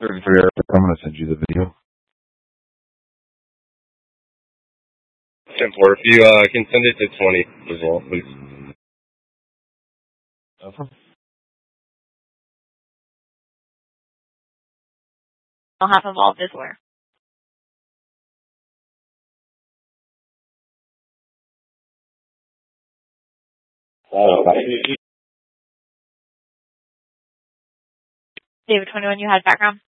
I'm going to send you the video. Simpler. If you can send it to 20 as well, please. I'll have evolved as where. David 21, you had background?